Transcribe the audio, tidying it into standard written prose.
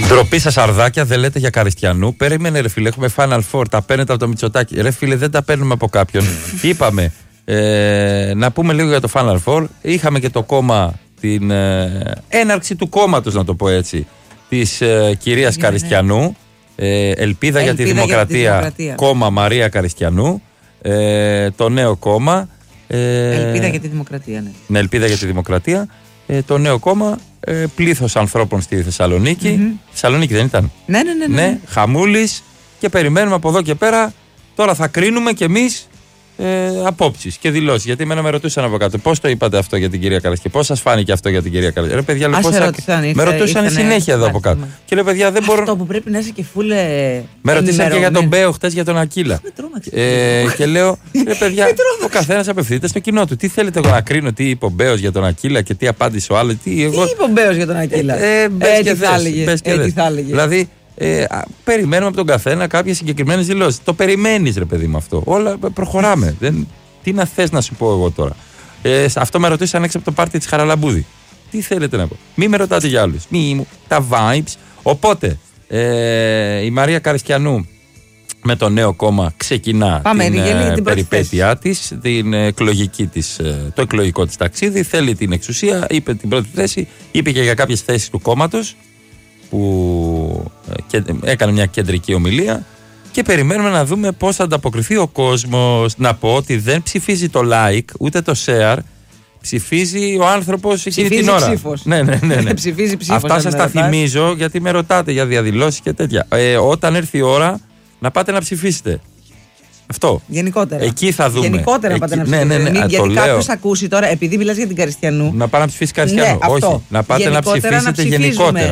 Ντροπή σας αρδάκια, δεν λέτε για Καριστιανού. Περίμενε, ρε φίλε, έχουμε Final Four. Τα παίρνετε από το Μητσοτάκη. Ρε φίλε, δεν τα παίρνουμε από κάποιον. Είπαμε να πούμε λίγο για το Final Four. Είχαμε και το κόμμα, την έναρξη του κόμματος, να το πω έτσι, της κυρίας Καριστιανού. Ελπίδα για τη Δημοκρατία. Κόμμα Μαρία Καριστιανού. Το νέο κόμμα. Ελπίδα για τη Δημοκρατία, ναι. Ναι, Ελπίδα για τη Δημοκρατία. Το νέο κόμμα. Πλήθος ανθρώπων στη Θεσσαλονίκη. Θεσσαλονίκη δεν ήταν? Ναι. Χαμούλης. Και περιμένουμε από εδώ και πέρα. Τώρα θα κρίνουμε κι εμείς απόψεις και δηλώσεις. Γιατί εμένα με ρωτούσαν από κάτω, πώς το είπατε αυτό για την κυρία Καριστιανού, πώς σας φάνηκε αυτό για την κυρία Καριστιανού? Ρε παιδιά, με ρωτούσαν συνέχεια εδώ από κάτω. Και λέω, παιδιά, δεν μπορώ. Αυτό που πρέπει να είσαι και φούλε. Με ρωτήσαν και για τον Μπέο χτες, για τον Ακύλα. Και λέω, ρε παιδιά, ο καθένας απευθύνεται στο κοινό του. Τι θέλετε εγώ να κρίνω, τι είπε ο Μπέος για τον Ακύλα και τι απάντησε ο άλλος? Τι είπε ο Μπέος για τον Ακύλα? Έτσι θα έλεγε. Δηλαδή, περιμένουμε από τον καθένα κάποιες συγκεκριμένες δηλώσεις. Το περιμένεις, ρε παιδί, με αυτό. Όλα προχωράμε. Τι να θες να σου πω εγώ τώρα? Αυτό με ρωτήσαν έξω από το πάρτι της Χαραλαμπούδη. Τι θέλετε να πω? Μη με ρωτάτε για άλλους. Τα vibes. Οπότε η Μαρία Καριστιανού με το νέο κόμμα ξεκινά την περιπέτειά της, το εκλογικό της ταξίδι. Θέλει την εξουσία, είπε την πρώτη θέση, είπε και για κάποιες θέσεις του κόμματος, που έκανε μια κεντρική ομιλία και περιμένουμε να δούμε πώς θα ανταποκριθεί ο κόσμος. Να πω ότι δεν ψηφίζει το like ούτε το share, ψηφίζει ο άνθρωπος εκείνη την ώρα. Ναι. Ψηφίζει ψήφος. Αυτά σας τα θυμίζω γιατί με ρωτάτε για διαδηλώσεις και τέτοια. Όταν έρθει η ώρα να πάτε να ψηφίσετε. Αυτό. Γενικότερα. Εκεί θα δούμε. Γενικότερα να πάτε να ψηφίσετε. Ναι, γιατί κάποιος ακούσει τώρα, επειδή μιλάς για την Καριστιανού. Να πάει να ψηφίσει Καριστιανού. Ναι, όχι. Να πάτε να ψηφίσετε γενικότερα.